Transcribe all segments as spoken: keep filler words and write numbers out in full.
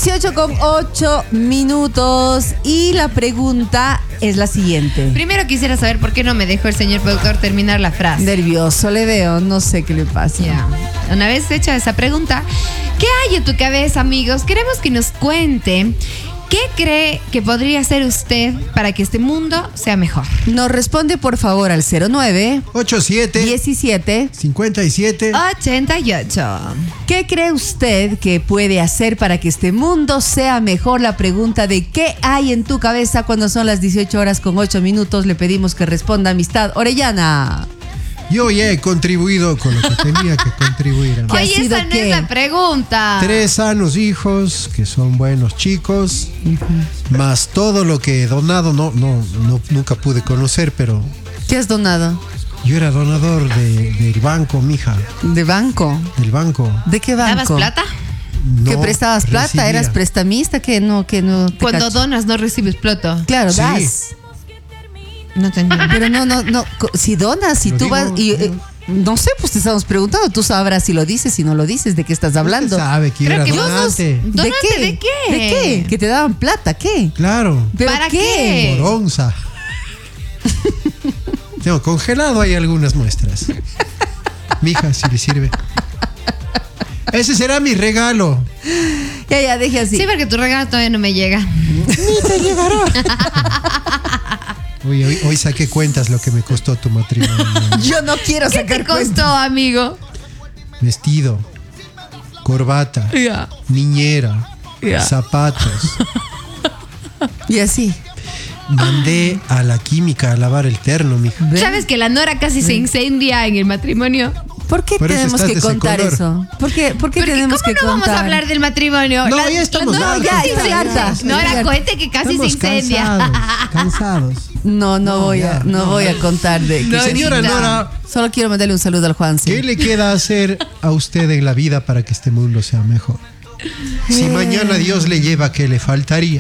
dieciocho con ocho minutos y la pregunta es la siguiente. Primero quisiera saber por qué no me dejó el señor productor terminar la frase. Nervioso le veo, no sé qué le pasa. Ya. Una vez hecha esa pregunta, ¿qué hay en tu cabeza, amigos? Queremos que nos cuente qué cree que podría hacer usted para que este mundo sea mejor. Nos responde por favor al cero nueve ochenta y siete diecisiete cincuenta y siete ochenta y ocho. ¿Qué cree usted que puede hacer para que este mundo sea mejor? La pregunta de ¿qué hay en tu cabeza? Cuando son las dieciocho horas con ocho minutos, le pedimos que responda Amistad Orellana. Yo ya he contribuido con lo que tenía que contribuir. ¿Qué ha Oye, sido esa no qué? es la pregunta. Tres sanos hijos que son buenos chicos, más todo lo que he donado, no, no, no, nunca pude conocer, pero ¿Qué has donado? yo era donador de, del banco, mija, ¿De banco? del banco. ¿De qué banco? ¿Dabas plata? No, ¿Que prestabas plata? recibía. ¿Eras prestamista? Que no, que no te Cuando cacho. donas no recibes plata. Claro, Sí. das. No te entiendo. Pero no, no, no. co- Si donas, si Lo tú digo, vas. Y, eh, no sé, pues te estamos preguntando. Tú sabrás si lo dices, si no lo dices, de qué estás hablando. Usted sabe que yo Creo era que vos donante. ¿De ¿Donante qué? de qué? ¿De qué? Que te daban plata, ¿qué? Claro, ¿Pero ¿Para qué? qué? por onza. Tengo congelado, hay algunas muestras. Mija, si le sirve. Ese será mi regalo. Ya, ya, deje así. Sí, porque tu regalo todavía no me llega. Ni te llegará. Hoy, hoy, hoy saqué cuentas lo que me costó tu matrimonio. Yo no quiero ¿Qué sacar te costó, cuentas. amigo? Vestido, corbata, Ya. niñera, Ya. zapatos. Y así. Mandé a la química a lavar el terno, mija. ¿Ven? ¿Sabes que la Nora casi se incendia en el matrimonio? ¿Por qué Por eso tenemos estás que de ese contar color. eso? ¿Por qué, por qué Porque tenemos ¿cómo que no contar? vamos a hablar del matrimonio? No, La- ya estamos la- hartos, ya, estoy estoy harta, harta. estoy Nora, harta. cuente que casi Estamos se incendia. cansados, cansados. No, no, No, voy ya, a, no, no, voy no. a contar de que No, se- Señora Bonita. Nora, Solo quiero mandarle un saludo al Juan. ¿qué le queda hacer a usted en la vida para que este mundo sea mejor? Si mañana Dios le lleva, ¿qué le faltaría?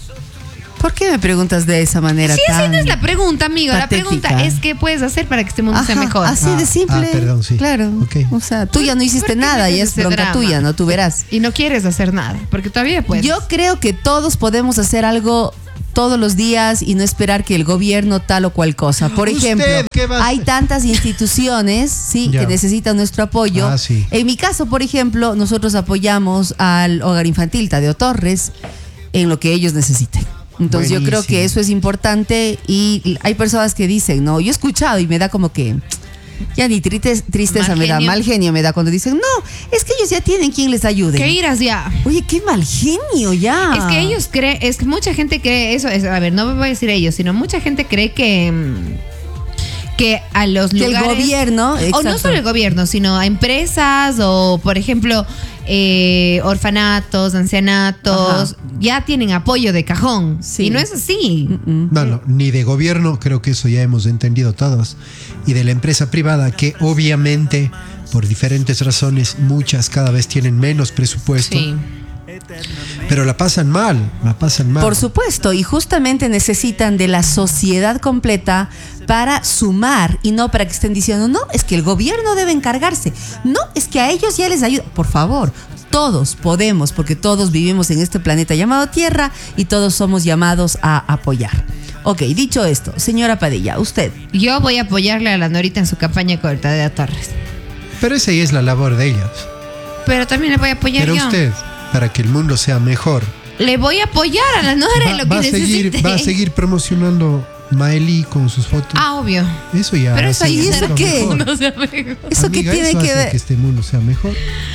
¿Por qué me preguntas de esa manera Sí, esa tan no es la pregunta, amigo. La patética? pregunta es qué puedes hacer para que este mundo sea Ajá, mejor. así Ah, de simple. ah, perdón, sí. Claro. Ok. O sea, tú ya no ¿Por hiciste qué nada y metes es ese bronca drama? tuya, ¿no? Tú verás. Y no quieres hacer nada, porque todavía puedes. Yo creo que todos podemos hacer algo todos los días y no esperar que el gobierno tal o cual cosa. Por ¿Usted ejemplo, qué va a hay hacer? tantas instituciones, sí, Ya. que necesitan nuestro apoyo. Ah, sí. En mi caso, por ejemplo, nosotros apoyamos al Hogar Infantil Tadeo Torres en lo que ellos necesiten. Entonces yo creo Buenísimo. que eso es importante y hay personas que dicen, no, yo he escuchado y me da como que ya ni triste- tristeza Mal me da, genio. mal genio me da cuando dicen, no, es que ellos ya tienen quien les ayude. que irás ya. Oye, qué mal genio ya. Es que ellos creen, es que mucha gente cree eso, es, a ver, no me voy a decir ellos, sino mucha gente cree que mm, que a los Que el lugares gobierno, o no exacto. solo el gobierno, sino a empresas o por ejemplo eh, orfanatos, ancianatos, Ajá. ya tienen apoyo de cajón. Sí. Y no es así. Mm. No, no, ni de gobierno, creo que eso ya hemos entendido todos. Y de la empresa privada, que obviamente, por diferentes razones, muchas cada vez tienen menos presupuesto. Sí. Pero la pasan mal, la pasan mal. Por supuesto, y justamente necesitan de la sociedad completa para sumar y no para que estén diciendo, no, es que el gobierno debe encargarse, no, es que a ellos ya les ayuda. Por favor, todos podemos, porque todos vivimos en este planeta llamado Tierra y todos somos llamados a apoyar. Ok, dicho esto, señora Padilla, usted. Yo voy a apoyarle a la Norita en su campaña con Tadeo Torres. Pero esa ya es la labor de ellas. Pero también le voy a apoyar Pero yo. usted, para que el mundo sea mejor, Le voy a apoyar a la Nora va, en lo que va a seguir, necesite. va a seguir promocionando Maeli con sus fotos. Ah, obvio. Eso ya. Pero eso hace ahí el ¿y eso mundo qué? mejor. No se amigo. ¿Eso Amiga, qué tiene eso que hace ver? que este mundo sea mejor.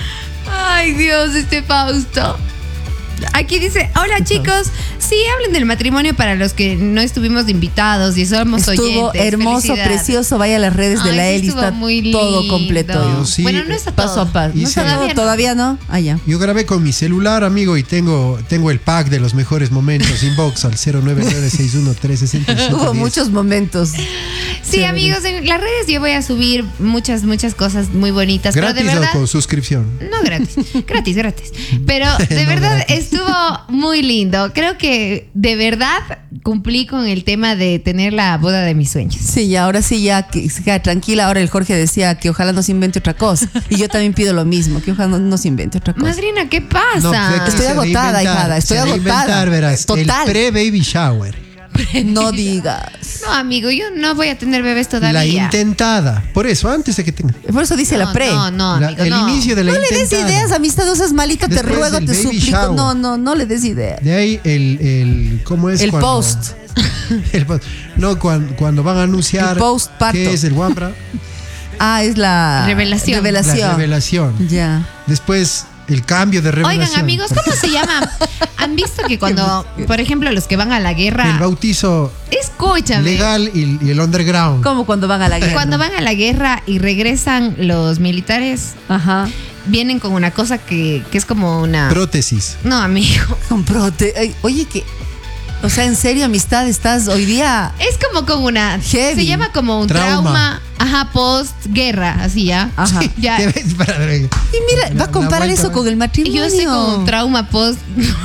Ay, Dios, este Fausto. Aquí dice, hola chicos, sí, hablen del matrimonio para los que no estuvimos de invitados y somos Estuvo oyentes. hermoso, Felicidades. precioso, vaya a las redes de Ay, la sí Eli, estuvo está muy todo lindo. completo. Yo sí, Bueno, no está Paso todo. a paso. Y ¿No se- está todo? Todavía no. ¿Todavía no? Ah, ya. Yo grabé con mi celular, amigo, y tengo, tengo el pack de los mejores momentos. Inbox al cero nueve nueve seis uno tres seis siete. Hubo muchos momentos. Sí, Chévere. amigos, en las redes yo voy a subir muchas, muchas cosas muy bonitas. Gratis pero de verdad, o con suscripción. no gratis, gratis, gratis. Pero de No verdad gratis. estuvo muy lindo. Creo que de verdad cumplí con el tema de tener la boda de mis sueños. Sí, y ahora sí ya que se queda tranquila. Ahora el Jorge decía que ojalá no se invente otra cosa. Y yo también pido lo mismo, que ojalá no, no se invente otra cosa. Madrina, ¿qué pasa? No, pues hay que Estoy se agotada, reinventar, hijada, estoy se agotada. reinventar, verás, Total. el pre-baby shower. No digas. No, amigo, yo no voy a tener bebés todavía. La intentada. Por eso, antes de que tenga. Por eso dice no, la pre. No, no, La- amigo, el no. inicio de la No le des intentada. ideas, amistad, no seas malito, te Después ruego, del te baby suplico. shower. No, no, no le des ideas. De ahí el, el ¿cómo es? El cuando- post. el post. No, cuando, cuando van a anunciar El postparto. qué es el Wambra, Ah, es la Revelación. la revelación. revelación. Ya. Después el cambio de revelación. Oigan, amigos, ¿cómo se llama? ¿Han visto que cuando, por ejemplo, los que van a la El guerra... bautizo Escúchame. legal y, y el underground. Como cuando van a la guerra. Cuando van a la guerra y regresan los militares, Ajá. vienen con una cosa que, que es como una... Prótesis. No, amigo. Con prote. Ay, oye, que. O sea, en serio, amistad, estás hoy día. Es como con una... Heavy. Se llama como un Trauma. trauma, ajá, post-guerra, así ya. Ajá. Ya. ¿Qué ves? Para ver. Y mira, La- va a comparar la vuelta, eso ¿eh? con el matrimonio. Yo estoy con un trauma post...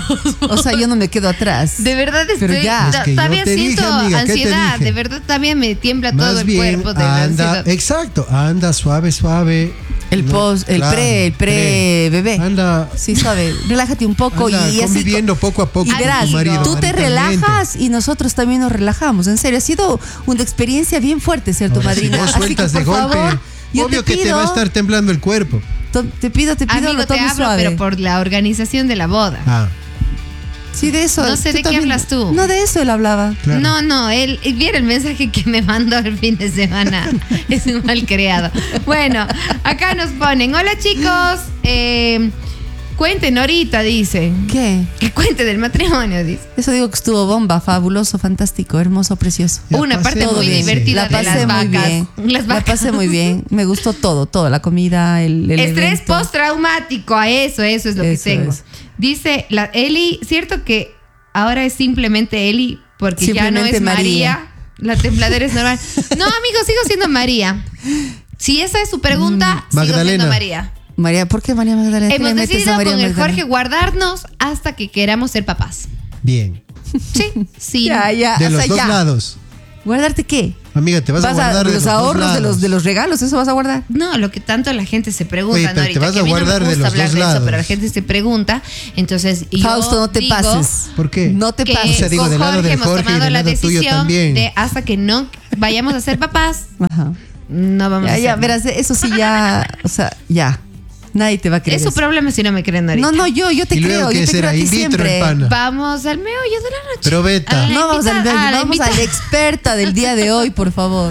O sea, yo no me quedo atrás. De verdad Pero estoy... ya. Es que yo todavía te dije, siento amiga, ¿qué te ansiedad. dije? De verdad todavía me tiembla todo Más el bien, cuerpo de la anda, ansiedad. exacto, anda suave, suave. El No, post, el claro, pre, el pre bebé. Anda, Sí, sabe. Relájate un poco anda y, y así. conviviendo poco a poco Y con verás, tu marido. tú te maritalmente. relajas y nosotros también nos relajamos. En serio, ha sido una experiencia bien fuerte ser tu Ahora, si madrina. vos Así que, sueltas por de golpe, favor, yo obvio te que te pido, va a estar temblando el cuerpo. to- te pido, te pido, Amigo, lo te tomes hablo, suave. pero por la organización de la boda. Ah, Sí, de eso. No sé tú de qué también- hablas tú. No, de eso él hablaba. claro. No, no, él, él viera el mensaje que me mandó el fin de semana. Es un mal creado. Bueno, acá nos ponen, hola chicos, eh, cuenten ahorita, dice. ¿Qué? Que cuente del matrimonio, dice. Eso digo que estuvo bomba, fabuloso, fantástico, hermoso, precioso. La Una pasé parte muy bien, sí. divertida La de pasé las muy vacas. bien. Las La vacas. pasé muy bien. Me gustó todo, todo. La comida, el, el Estrés evento. postraumático, a eso, eso es lo Eso que tengo. es. Dice la Eli, cierto que ahora es simplemente Eli, porque ya no Simplemente es María. María. La templadera es normal. No, amigos, sigo siendo María. Si esa es su pregunta, sigo Magdalena. siendo María. María, ¿por qué María Magdalena? ¿Qué Hemos le metes a decidido María con el Magdalena? Jorge guardarnos hasta que queramos ser papás. Bien. Sí, sí. Ya, ya, De o los sea, dos ya. lados. ¿Guardarte qué? Amiga, te vas, a guardar de los los ahorros dos de los, lados. de los regalos, eso vas a guardar. No, lo que tanto la gente se pregunta, Oye, ¿no? pero te Ahorita, vas que a a mí no me guardar de gusta los hablar dos de eso, lados. pero la gente se pregunta. Entonces, yo Fausto, no te digo pases. ¿Por qué? No te que pases. O sea, digo, con del lado Jorge del hemos Jorge y tomado del la lado tuyo decisión también. de hasta que no vayamos a ser papás, Ajá. no vamos a Ya, ser. ya, verás, eso sí ya, o sea, ya. Nadie te va a creer. Es su eso. problema si no me creen ahorita. No, no, yo, yo te ¿Y luego creo, qué yo te creo será? a ti In vitro, siempre. el pana. Vamos al meollo de la noche. Pero beta. A la No, vamos invita- al meollo, a la vamos invita- a la experta del día de hoy, por favor.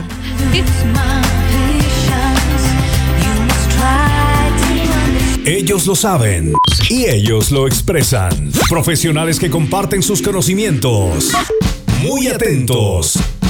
Ellos lo saben y ellos lo expresan. Profesionales que comparten sus conocimientos. Muy atentos.